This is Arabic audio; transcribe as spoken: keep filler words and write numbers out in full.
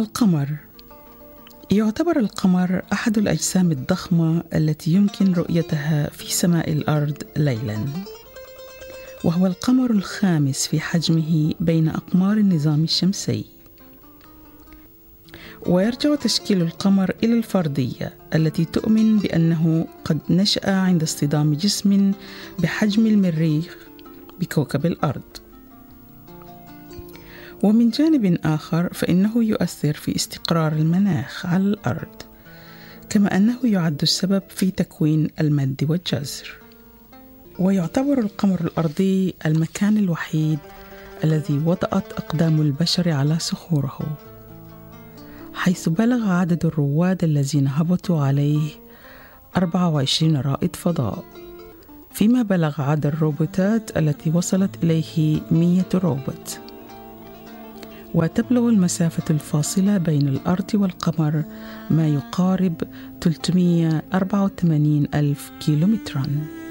القمر يعتبر القمر أحد الأجسام الضخمة التي يمكن رؤيتها في سماء الأرض ليلاً، وهو القمر الخامس في حجمه بين أقمار النظام الشمسي. ويرجع تشكيل القمر إلى الفرضية التي تؤمن بأنه قد نشأ عند اصطدام جسم بحجم المريخ بكوكب الأرض. ومن جانب آخر فإنه يؤثر في استقرار المناخ على الأرض، كما أنه يعد السبب في تكوين المد والجزر. ويعتبر القمر الأرضي المكان الوحيد الذي وطأت أقدام البشر على صخوره، حيث بلغ عدد الرواد الذين هبطوا عليه أربعة وعشرين رائد فضاء، فيما بلغ عدد الروبوتات التي وصلت إليه مئة روبوت. وتبلغ المسافة الفاصلة بين الأرض والقمر ما يقارب ثلاثمئة وأربعة وثمانين ألف كيلومتراً.